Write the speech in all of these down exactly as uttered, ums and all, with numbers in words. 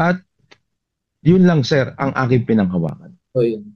At yun lang, sir, ang aking pinanghawakan. So, yun.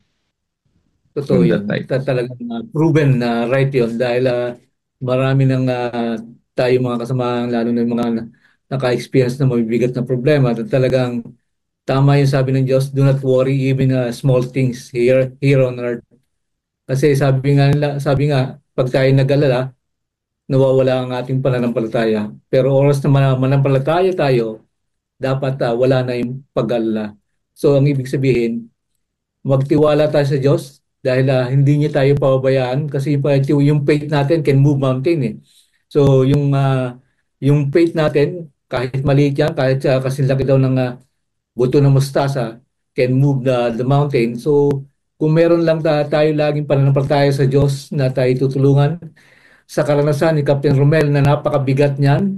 Totoo From yun. that time. Ta- Talagang uh, proven na right yun dahil uh, marami ng uh, tayo mga kasamahan, lalo na yung mga na- naka-experience na mabibigat na problema. At talagang tama yung sabi ng Diyos, do not worry even uh, small things here here on earth. Kasi sabi nga nila, sabi nga, pag tayo nag-alala, nawawala ang ating pananampalataya. Pero oras na mana- manampalataya tayo, dapat uh, wala na yung pag-alala. So ang ibig sabihin, magtiwala tayo sa Diyos dahil ah, hindi niya tayo pababayaan kasi pa- yung faith natin can move mountain eh. So yung ah, yung faith natin kahit maliit yan, kahit uh, kasi laki daw ng ah, buto ng mustasa can move the, the mountain. So kung meron lang ta tayo laging pananampalataya sa Diyos na tayo tutulungan sa karanasan ni Captain Romel na napakabigat niyan,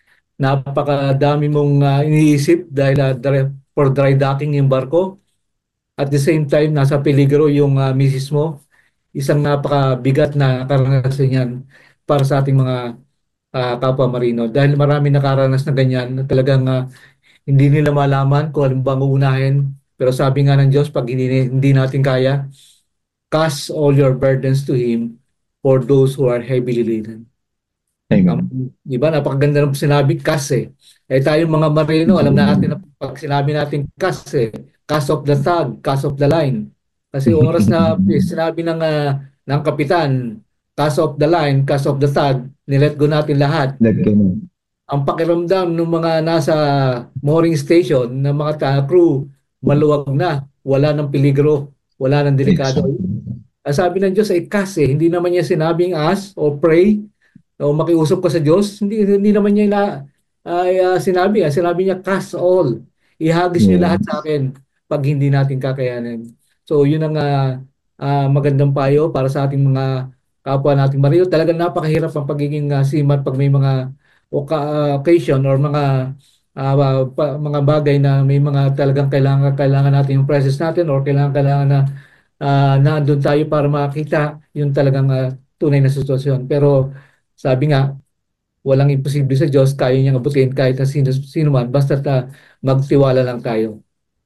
napakadami mong ah, iniisip dahil ah, dry- for dry docking yung barko at the same time, nasa peligro yung uh, misis mo. Isang napakabigat na karanasan yan para sa ating mga uh, kapwa marino. Dahil marami nakaranas na ganyan na talagang uh, hindi nila malaman kung alin bang uunahin. Pero sabi nga ng Diyos, pag hindi, hindi natin kaya, cast all your burdens to Him for those who are heavily laden. Um, Amen. di ba? Napakaganda ng sinabi, cast eh. Eh tayong mga marino, alam natin na pag sinabi natin cast eh, cast of the tag, cast of the line. Kasi oras na sinabi ng, ah, ng kapitan, cast of the line, cast of the tag, nilet go natin lahat. Let go na. Ang pakiramdam ng mga nasa mooring station, ng mga ta- crew, maluwag na, wala ng peligro, wala ng delikado. Exactly. Ang sabi ng Diyos ay cast eh, hindi naman niya sinabing ask o pray o makiusap ka sa Diyos, hindi, hindi naman niya ina, ay, ah, sinabi. Ah, sinabi niya, cast all. Ihagis niyo lahat sa Yes. akin pag hindi natin kakayanin. So, yun ang ah, ah, magandang payo para sa ating mga kapwa nating mariyo. Talagang napakahirap ang pagiging uh, seaman pag may mga oca- occasion or mga ah, pa- mga bagay na may mga talagang kailangan kailangan natin yung presence natin or kailangan kailangan na uh, naandun tayo para makita yung talagang ah, tunay na sitwasyon. Pero sabi nga, walang imposible sa Diyos, kaya niyang abutin kahit na sino, sino man, basta ta, magtiwala lang tayo.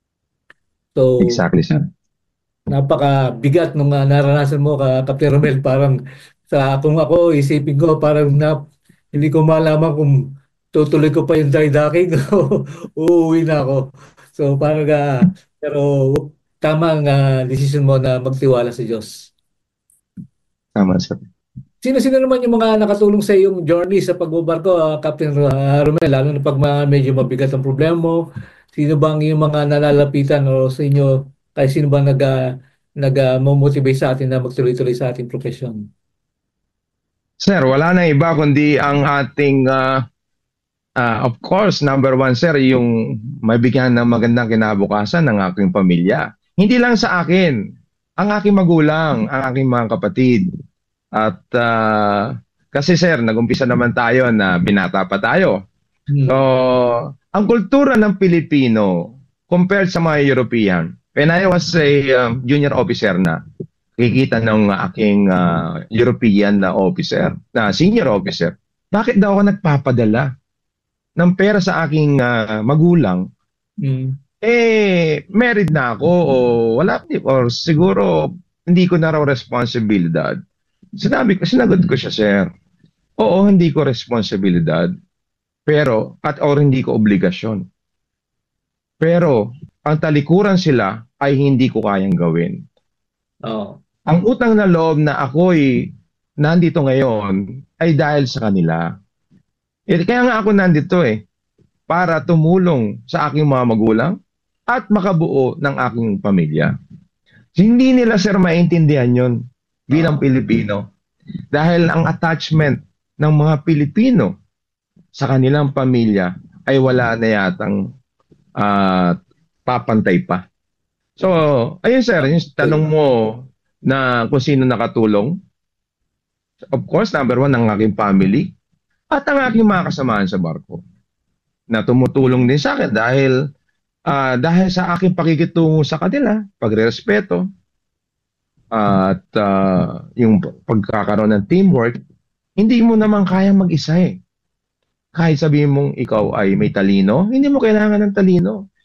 So, Exactly, sir. napakabigat nung uh, naranasan mo, ka, Kapten Romel. Parang sa kung ako, isipin ko, parang na, hindi ko malaman kung tutuloy ko pa yung dry docking o uuwi na ako. So, parang, uh, pero tama ang uh, decision mo na magtiwala sa Diyos. Tama, sir. Sino-sino naman yung mga nakatulong sa iyong journey sa pagbabarko, ah, Captain ah, Romel, lalo na pag mga medyo mabigat ang problema mo? Sino bang yung mga nalalapitan o sa inyo, kaya sino bang nag, ah, nag ah, motivate sa atin na magtuloy-tuloy sa ating profession? Sir, wala na iba kundi ang ating, ah, ah, of course, number one, sir, yung mabigyan ng magandang kinabukasan ng aking pamilya. Hindi lang sa akin, ang aking magulang, ang aking mga kapatid. At ah, kasi sir, nag-umpisa naman tayo na binata pa tayo. So, Hmm. ang kultura ng Pilipino compared sa mga European, when I was a um, junior officer na, kikita ng aking ah, European na officer, na senior officer, bakit daw ako nagpapadala ng pera sa aking ah, magulang? Hmm. Eh, married na ako o wala, or siguro hindi ko na raw responsibilidad. Sinabi ko, sinagot ko siya, sir. Oo, hindi ko responsibilidad, pero at or hindi ko obligasyon. Pero ang talikuran sila ay hindi ko kayang gawin. Oh. Ang utang na loob na ako'y nandito ngayon ay dahil sa kanila. Eh, kaya nga ako nandito eh, para tumulong sa aking mga magulang at makabuo ng aking pamilya. Hindi nila, sir, maintindihan yon bilang Oh. Pilipino. Dahil ang attachment ng mga Pilipino sa kanilang pamilya ay wala na yatang uh, papantay pa. So, ayun, sir, yung tanong mo na kung sino nakatulong, of course, number one, ang aking family at ang aking mga kasamahan sa barko na tumutulong din sa akin dahil uh, dahil sa aking pakikitungo sa kanila, pagrespeto at uh, yung pagkakaroon ng teamwork, hindi mo naman kaya mag-isa eh. Kahit sabihin mong ikaw ay may talino, hindi mo kailangan ng talino.